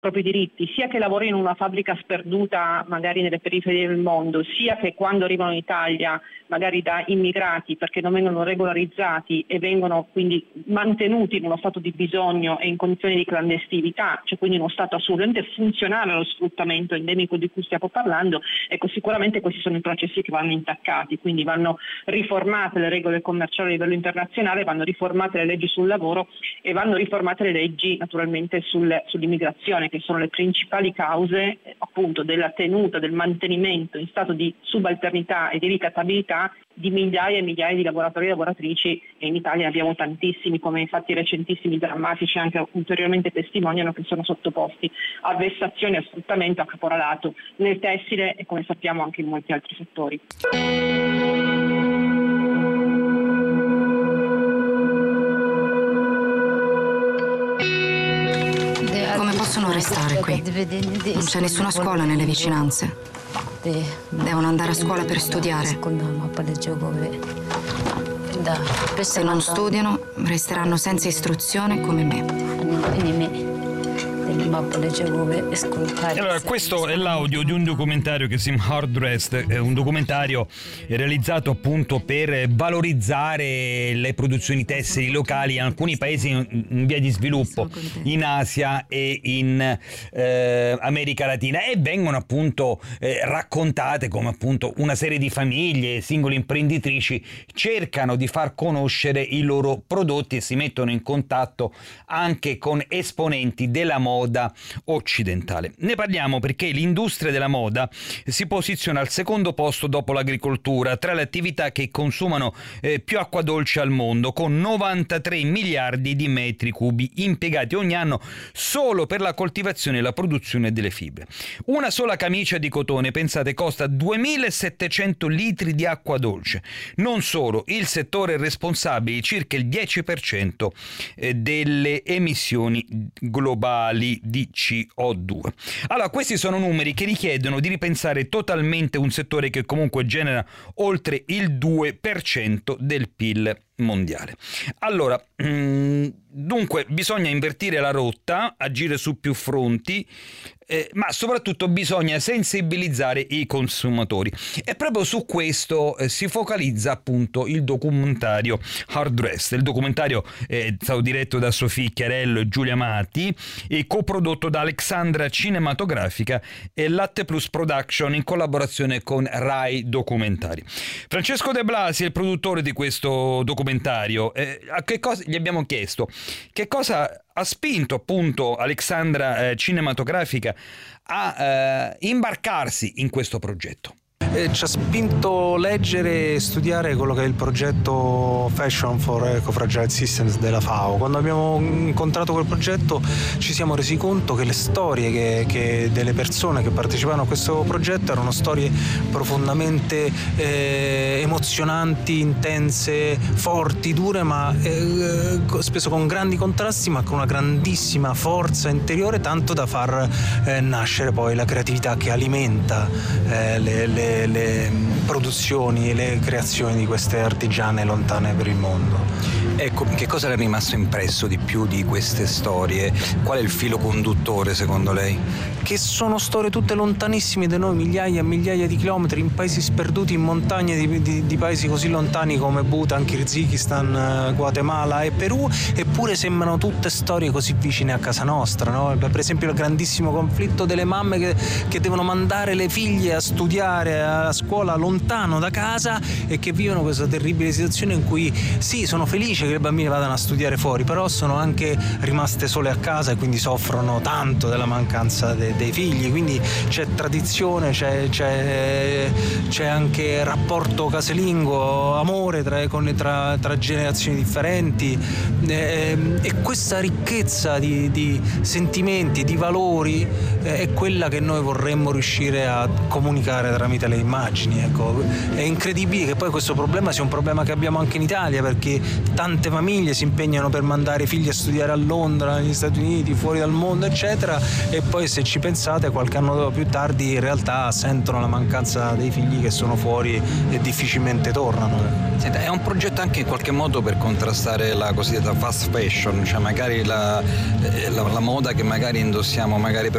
propri diritti, sia che lavorino in una fabbrica sperduta magari nelle periferie del mondo, sia che quando arrivano in Italia magari da immigrati perché non vengono regolarizzati e vengono quindi mantenuti in uno stato di bisogno e in condizioni di clandestinità, cioè quindi in uno stato assolutamente funzionale allo sfruttamento endemico di cui stiamo parlando. Ecco, sicuramente questi sono i processi che vanno intaccati, quindi vanno riformate le regole commerciali a livello internazionale, vanno riformate le leggi sul lavoro e vanno riformate le leggi naturalmente sull'immigrazione, che sono le principali cause appunto della tenuta, del mantenimento in stato di subalternità e di ricattabilità di migliaia e migliaia di lavoratori e lavoratrici, e in Italia abbiamo tantissimi, come infatti recentissimi drammatici anche ulteriormente testimoniano, che sono sottoposti a vessazioni, a sfruttamento, a caporalato nel tessile e come sappiamo anche in molti altri settori. Come possono restare qui? Non c'è nessuna scuola nelle vicinanze. Devono andare a scuola per studiare. Se non studiano, resteranno senza istruzione come me. Allora, questo è l'audio di un documentario che si chiama Hard Dressed, è un documentario realizzato appunto per valorizzare le produzioni tessili locali in alcuni paesi in via di sviluppo, in Asia e in America Latina, e vengono appunto raccontate come appunto una serie di famiglie, singoli imprenditrici cercano di far conoscere i loro prodotti e si mettono in contatto anche con esponenti della moda occidentale. Ne parliamo perché l'industria della moda si posiziona al secondo posto dopo l'agricoltura tra le attività che consumano più acqua dolce al mondo, con 93 miliardi di metri cubi impiegati ogni anno solo per la coltivazione e la produzione delle fibre. Una sola camicia di cotone, pensate, costa 2700 litri di acqua dolce. Non solo, il settore è responsabile di circa il 10% delle emissioni globali di CO2. Allora, questi sono numeri che richiedono di ripensare totalmente un settore che comunque genera oltre il 2% del PIL mondiale. Allora, dunque bisogna invertire la rotta, agire su più fronti, ma soprattutto bisogna sensibilizzare i consumatori, e proprio su questo si focalizza appunto il documentario Hard Dressed. Il documentario è stato diretto da Sofì Chiarello e Giulia Mati e coprodotto da Alexandra Cinematografica e Latte Plus Production in collaborazione con Rai Documentari. Francesco De Blasi è il produttore di questo documentario. A che cosa gli abbiamo chiesto? Che cosa ha spinto appunto Alexandra Cinematografica a imbarcarsi in questo progetto? Ci ha spinto a leggere e studiare quello che è il progetto Fashion for Eco-Fragile Systems della FAO. Quando abbiamo incontrato quel progetto ci siamo resi conto che le storie che delle persone che partecipavano a questo progetto erano storie profondamente emozionanti, intense, forti, dure, ma spesso con grandi contrasti, ma con una grandissima forza interiore, tanto da far nascere poi la creatività che alimenta le produzioni e le creazioni di queste artigiane lontane per il mondo. Ecco, che cosa le è rimasto impresso di più di queste storie? Qual è il filo conduttore secondo lei? Che sono storie tutte lontanissime da noi, migliaia e migliaia di chilometri, in paesi sperduti, in montagne di paesi così lontani come Bhutan, Kirghizistan, Guatemala e Perù, eppure sembrano tutte storie così vicine a casa nostra, no? Per esempio il grandissimo conflitto delle mamme che devono mandare le figlie a studiare a scuola lontano da casa e che vivono questa terribile situazione in cui sì, sono felici che le bambine vadano a studiare fuori, però sono anche rimaste sole a casa e quindi soffrono tanto della mancanza dei figli. Quindi c'è tradizione, c'è anche rapporto casalingo, amore tra generazioni differenti, e questa ricchezza di sentimenti, di valori è quella che noi vorremmo riuscire a comunicare tramite le immagini. Ecco, è incredibile che poi questo problema sia un problema che abbiamo anche in Italia, perché tante famiglie si impegnano per mandare i figli a studiare a Londra, negli Stati Uniti, fuori dal mondo, eccetera, e poi se ci pensate qualche anno più tardi in realtà sentono la mancanza dei figli che sono fuori e difficilmente tornano. Senta, è un progetto anche in qualche modo per contrastare la cosiddetta fast fashion, cioè magari la moda che magari indossiamo magari per